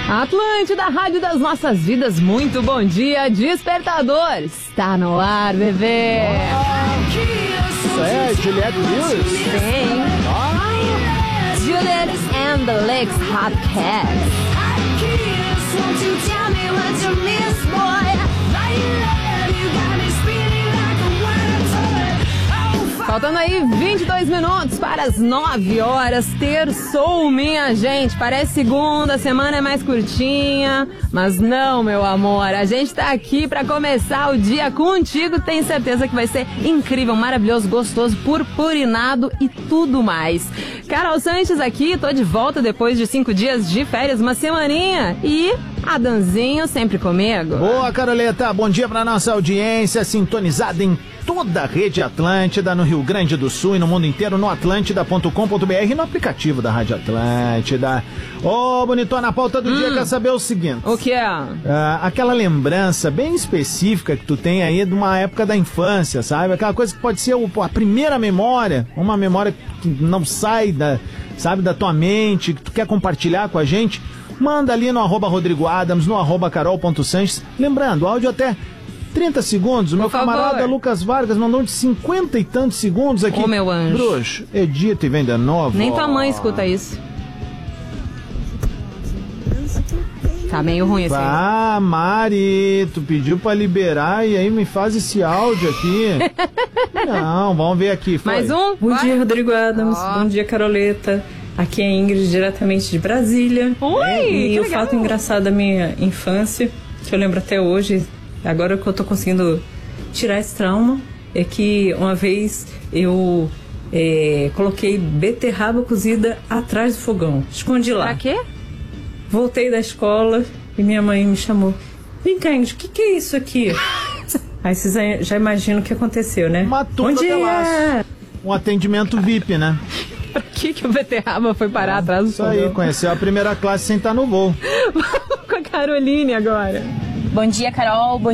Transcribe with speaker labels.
Speaker 1: Atlântida, rádio das nossas vidas, muito bom dia, despertador, está no ar, bebê.
Speaker 2: Isso é Juliette Lewis?
Speaker 1: Sim. Juliette and the Legs Hot Cats. Faltando aí 22 minutos para as 9 horas, terçou, minha gente. Parece segunda, a semana é mais curtinha, mas não, meu amor. A gente tá aqui para começar o dia contigo. Tenho certeza que vai ser incrível, maravilhoso, gostoso, purpurinado e tudo mais. Carol Sanches aqui, tô de volta depois de 5 dias de férias, uma semaninha. E Adanzinho sempre comigo.
Speaker 2: Boa, Caroleta. Bom dia pra nossa audiência, sintonizada em toda a rede Atlântida, no Rio Grande do Sul e no mundo inteiro, no atlântida.com.br e no aplicativo da Rádio Atlântida. Ô, bonitona, na pauta do dia quer saber o seguinte.
Speaker 1: O que é?
Speaker 2: Aquela lembrança bem específica que tu tem aí de uma época da infância, sabe? Aquela coisa que pode ser a primeira memória, uma memória que não sai da tua mente, que tu quer compartilhar com a gente. Manda ali no @RodrigoAdams, no @Carol.Sanches. Lembrando, áudio até 30 segundos. O meu camarada Lucas Vargas mandou de 50 e tantos segundos aqui.
Speaker 1: Ô, meu anjo.
Speaker 2: Bruxo, edita e vem de novo.
Speaker 1: Nem tua mãe escuta isso. Tá meio ruim assim.
Speaker 2: Ah, Mari, tu pediu pra liberar e aí me faz esse áudio aqui. Não, vamos ver aqui. Foi.
Speaker 1: Mais um?
Speaker 3: Bom dia, Rodrigo Adams. Bom dia, Caroleta. Aqui é a Ingrid, diretamente de Brasília.
Speaker 1: Oi,
Speaker 3: e o
Speaker 1: legal.
Speaker 3: fato engraçado da minha infância, que eu lembro até hoje, agora que eu tô conseguindo tirar esse trauma, é que uma vez eu coloquei beterraba cozida atrás do fogão. Escondi lá.
Speaker 1: Pra quê?
Speaker 3: Voltei da escola e minha mãe me chamou. Vem cá, Ingrid, o que é isso aqui? Aí vocês já imaginam o que aconteceu, né?
Speaker 2: Bom dia! Um atendimento VIP, né?
Speaker 1: Pra que o beterraba foi parar atrás do
Speaker 2: Isso
Speaker 1: fogão?
Speaker 2: aí, conheceu a primeira classe sem estar no voo.
Speaker 1: Vamos com a Caroline agora.
Speaker 4: Bom dia, Carol. Bom